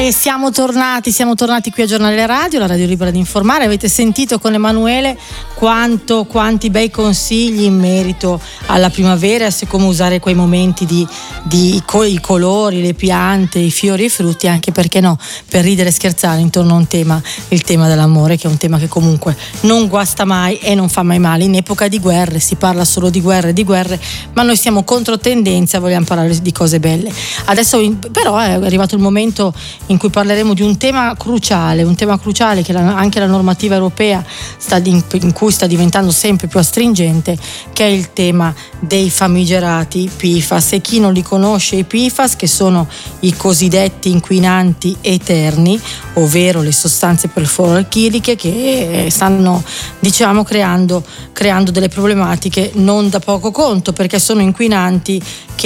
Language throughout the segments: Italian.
E siamo tornati qui a Giornale Radio, la radio libera di informare. Avete sentito con Emanuele quanti bei consigli in merito alla primavera, e come usare quei momenti i colori, le piante, i fiori e i frutti, anche perché no, per ridere e scherzare intorno a un tema, il tema dell'amore, che è un tema che comunque non guasta mai e non fa mai male. In epoca di guerre si parla solo di guerre, ma noi siamo contro tendenza, vogliamo parlare di cose belle. Adesso però è arrivato il momento in cui parleremo di un tema cruciale che anche la normativa europea in cui sta diventando sempre più astringente, che è il tema dei famigerati PFAS. E chi non li conosce, i PFAS, che sono i cosiddetti inquinanti eterni, ovvero le sostanze perfluoroalchiliche che stanno, diciamo, creando delle problematiche non da poco conto, perché sono inquinanti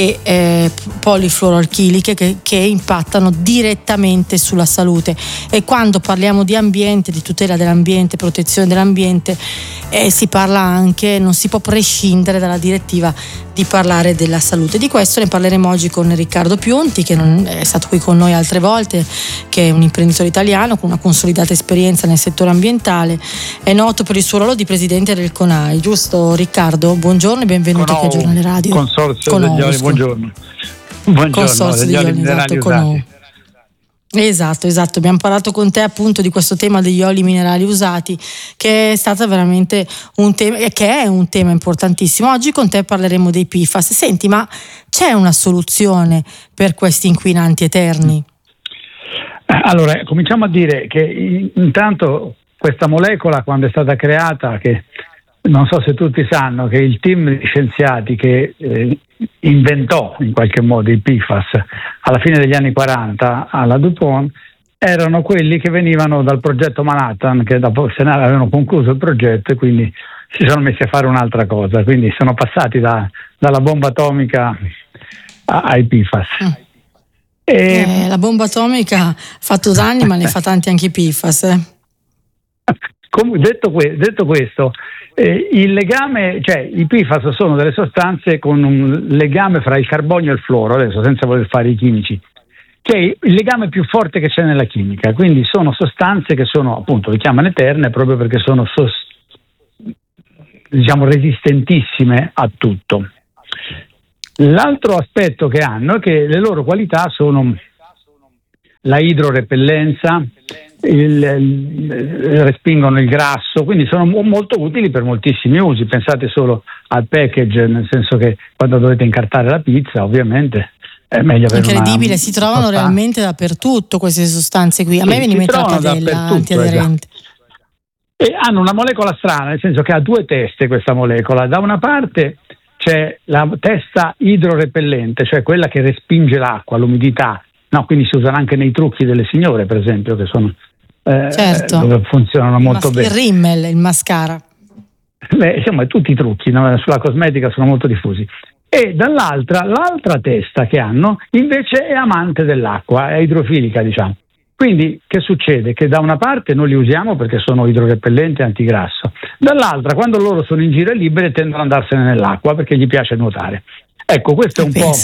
polifluoroalchiliche che impattano direttamente sulla salute. E quando parliamo di ambiente, di tutela dell'ambiente, protezione dell'ambiente, si parla anche, non si può prescindere dalla direttiva di parlare della salute. Di questo ne parleremo oggi con Riccardo Piunti, che è stato qui con noi altre volte, che è un imprenditore italiano con una consolidata esperienza nel settore ambientale, è noto per il suo ruolo di presidente del CONAI, giusto Riccardo? Buongiorno e benvenuto qui a Giornale Radio. Consorzio degli oli, buongiorno. Consorzio degli oli minerali usati. Esatto, abbiamo parlato con te appunto di questo tema degli oli minerali usati, che è stata veramente un tema, che è un tema importantissimo. Oggi con te parleremo dei PFAS. Senti, ma c'è una soluzione per questi inquinanti eterni? Allora, cominciamo a dire che intanto questa molecola, quando è stata creata, che non so se tutti sanno che il team di scienziati che inventò in qualche modo i PFAS alla fine degli anni 40 alla DuPont erano quelli che venivano dal progetto Manhattan, che dopo se ne avevano concluso il progetto e quindi si sono messi a fare un'altra cosa, quindi sono passati dalla bomba atomica ai PFAS. La bomba atomica ha fatto danni, ma ne fa tanti anche i PFAS. Detto questo, il legame, cioè i PFAS sono delle sostanze con un legame fra il carbonio e il fluoro, adesso senza voler fare i chimici, che è il legame più forte che c'è nella chimica, quindi sono sostanze che sono, appunto, li chiamano eterne proprio perché sono resistentissime a tutto. L'altro aspetto che hanno è che le loro qualità sono la idrorepellenza, respingono il grasso, quindi sono molto utili per moltissimi usi. Pensate solo al package, nel senso che quando dovete incartare la pizza, ovviamente è meglio avere incredibile, si trovano realmente dappertutto queste sostanze qui. A me viene in mente la padella antiaderente. E hanno una molecola strana, nel senso che ha due teste questa molecola. Da una parte c'è la testa idrorepellente, cioè quella che respinge l'acqua, l'umidità. No, quindi si usano anche nei trucchi delle signore, per esempio, che sono certo, dove funzionano molto bene. Il rimmel, il mascara. Insomma, tutti i trucchi, no? Sulla cosmetica sono molto diffusi. E l'altra testa che hanno invece è amante dell'acqua, è idrofilica, diciamo. Quindi che succede? Che da una parte non li usiamo perché sono idrorepellenti e antigrasso, dall'altra quando loro sono in giro liberi tendono ad andarsene nell'acqua perché gli piace nuotare. Ecco, questo è un po'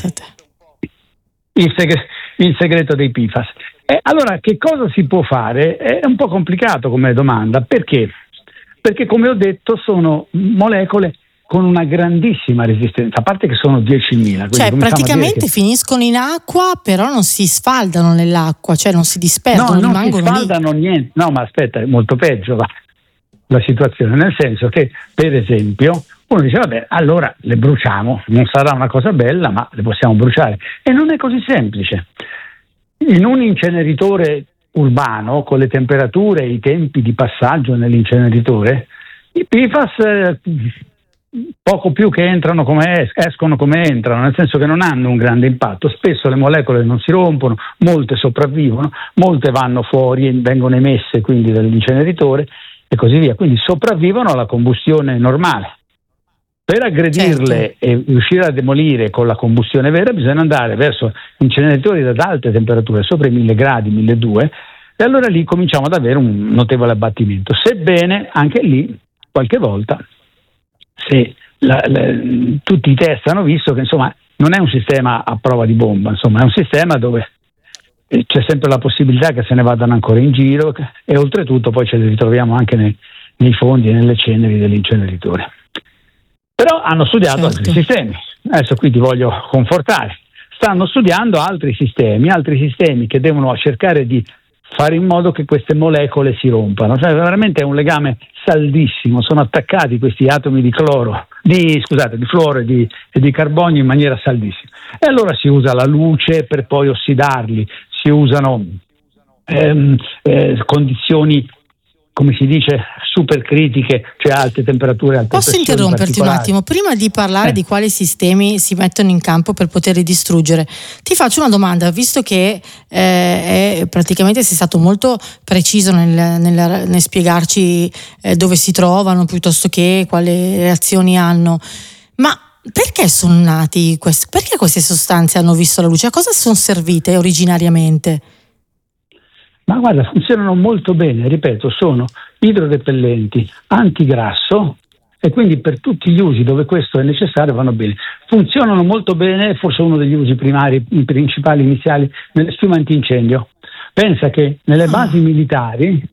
il segreto dei PFAS. Allora, che cosa si può fare? È un po' complicato come domanda, perché? Perché, come ho detto, sono molecole con una grandissima resistenza, a parte che sono 10.000. Cioè praticamente finiscono in acqua, però non si sfaldano nell'acqua, cioè non si disperdono, no, rimangono non si sfaldano niente. No, ma aspetta, è molto peggio la situazione, nel senso che, per esempio, uno dice vabbè, allora le bruciamo, non sarà una cosa bella, ma le possiamo bruciare. E non è così semplice. In un inceneritore urbano, con le temperature e i tempi di passaggio nell'inceneritore, i PFAS poco più che entrano come escono come entrano, nel senso che non hanno un grande impatto. Spesso le molecole non si rompono, molte sopravvivono, molte vanno fuori e vengono emesse quindi dall'inceneritore e così via, quindi sopravvivono alla combustione normale. Per aggredirle e riuscire a demolire con la combustione vera bisogna andare verso inceneritori ad alte temperature, sopra i 1000 gradi, 1200, e allora lì cominciamo ad avere un notevole abbattimento. Sebbene anche lì qualche volta, se tutti i test hanno visto che insomma non è un sistema a prova di bomba, insomma è un sistema dove c'è sempre la possibilità che se ne vadano ancora in giro, e oltretutto poi ce li ritroviamo anche nei fondi e nelle ceneri degli inceneritori. Però hanno studiato altri sistemi. Adesso qui ti voglio confortare. Stanno studiando altri sistemi che devono cercare di fare in modo che queste molecole si rompano. Cioè, veramente è un legame saldissimo, sono attaccati questi atomi di fluoro e di carbonio in maniera saldissima. E allora si usa la luce per poi ossidarli, si usano condizioni, come si dice, super critiche, cioè alte temperature, alte pressioni. Posso interromperti un attimo? Prima di parlare di quali sistemi si mettono in campo per poterli distruggere, ti faccio una domanda, visto che praticamente sei stato molto preciso nel spiegarci dove si trovano, piuttosto che quali reazioni hanno, ma perché sono nati perché queste sostanze hanno visto la luce? A cosa sono servite originariamente? Ma guarda, funzionano molto bene, ripeto, sono idrorepellenti, antigrasso, e quindi per tutti gli usi dove questo è necessario vanno bene. Funzionano molto bene, forse uno degli usi principali, iniziali, nelle schiume antincendio. Pensa che nelle basi militari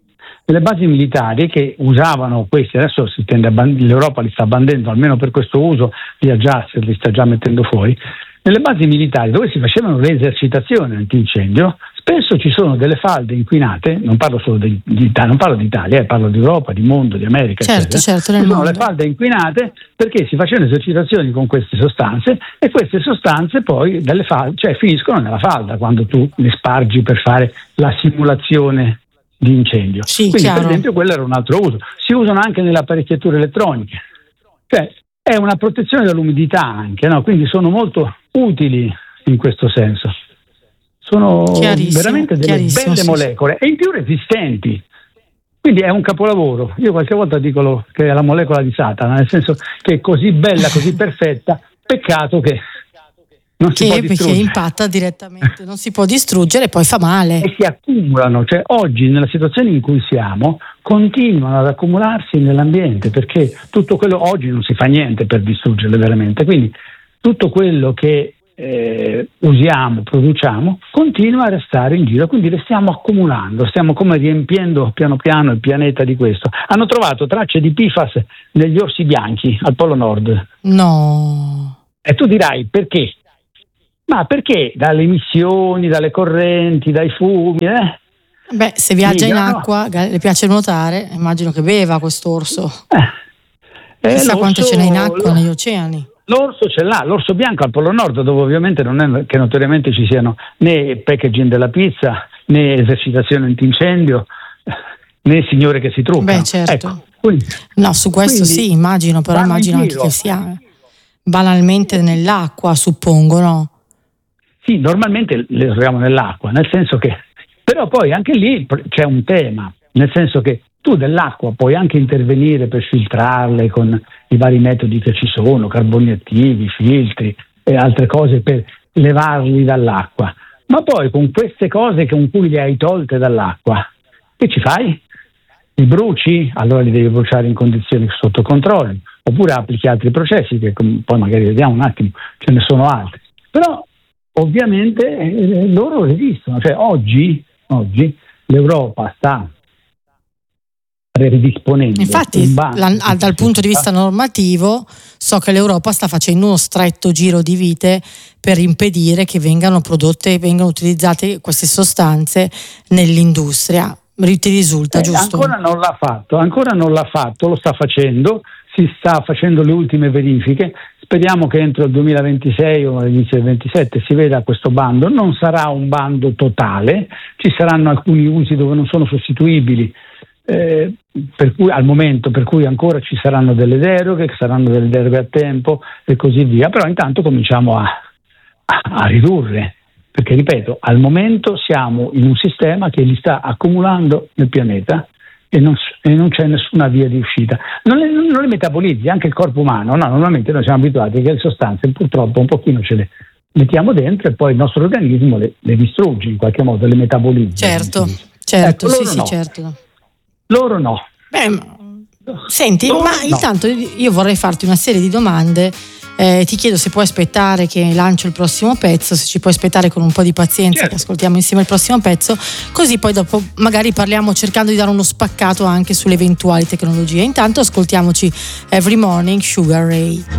che usavano questi, adesso l'Europa li sta bandendo, almeno per questo uso, li sta già mettendo fuori. Nelle basi militari dove si facevano le esercitazioni antincendio, spesso ci sono delle falde inquinate, non parlo solo non parlo d'Italia, parlo di Europa, di mondo, di America, certo, ci sono le falde inquinate perché si facevano esercitazioni con queste sostanze, e queste sostanze poi finiscono nella falda quando tu le spargi per fare la simulazione di incendio. Sì, quindi chiaro. Per esempio quello era un altro uso. Si usano anche nelle apparecchiature elettroniche, cioè è una protezione dall'umidità anche, no? Quindi sono molto utili in questo senso. Sono veramente delle belle molecole, e in più resistenti. Quindi è un capolavoro. Io qualche volta dico che è la molecola di Satana, nel senso che è così bella, così perfetta, peccato che non si può distruggere. Perché impatta direttamente, non si può distruggere e poi fa male. E si accumulano, cioè oggi nella situazione in cui siamo continuano ad accumularsi nell'ambiente, perché tutto quello, oggi non si fa niente per distruggerle veramente, quindi tutto quello che usiamo, produciamo, continua a restare in giro, quindi le stiamo accumulando, stiamo come riempiendo piano piano il pianeta di questo. Hanno trovato tracce di PFAS negli orsi bianchi al Polo Nord. No. E tu dirai perché? Ma perché? Dalle emissioni, dalle correnti, dai fumi, Beh, se viaggia in acqua, le piace nuotare, immagino che beva quest'orso. Chissà quanto ce n'è in acqua negli oceani. L'orso ce l'ha, l'orso bianco al Polo Nord, dove ovviamente non è che notoriamente ci siano né packaging della pizza, né esercitazione antincendio, né signore che si truccano. Beh, certo. Ecco, quindi, no, su questo sì, immagino, però immagino anche che sia banalmente nell'acqua, suppongo, no? Sì, normalmente le troviamo nell'acqua, nel senso che, però poi anche lì c'è un tema, nel senso che tu dell'acqua puoi anche intervenire per filtrarle con i vari metodi che ci sono, carboni attivi, filtri e altre cose per levarli dall'acqua, ma poi con queste cose con cui le hai tolte dall'acqua, che ci fai? Li bruci? Allora li devi bruciare in condizioni sotto controllo, oppure applichi altri processi che poi magari vediamo un attimo, ce ne sono altri, però ovviamente loro resistono, cioè oggi l'Europa sta ridisponendo. Infatti dal punto di vista normativo so che l'Europa sta facendo uno stretto giro di vite per impedire che vengano utilizzate queste sostanze nell'industria. Ti risulta giusto? Ancora non l'ha fatto, lo sta facendo, si sta facendo le ultime verifiche. Speriamo che entro il 2026 o all'inizio del 2027 si veda questo bando. Non sarà un bando totale, ci saranno alcuni usi dove non sono sostituibili, per cui ancora ci saranno delle deroghe, a tempo e così via, però intanto cominciamo a ridurre, perché ripeto, al momento siamo in un sistema che li sta accumulando nel pianeta e non c'è nessuna via di uscita. Non le metabolizzi, anche il corpo umano, no? Normalmente noi siamo abituati che le sostanze purtroppo un pochino ce le mettiamo dentro e poi il nostro organismo le distrugge in qualche modo, le metabolizza. Certo, ecco, sì, certo. Loro no. Senti, intanto io vorrei farti una serie di domande Ti chiedo se puoi aspettare che lancio il prossimo pezzo, se ci puoi aspettare con un po' di pazienza, certo, che ascoltiamo insieme il prossimo pezzo, così poi dopo magari parliamo cercando di dare uno spaccato anche sulle eventuali tecnologie. Intanto ascoltiamoci Every Morning, Sugar Ray.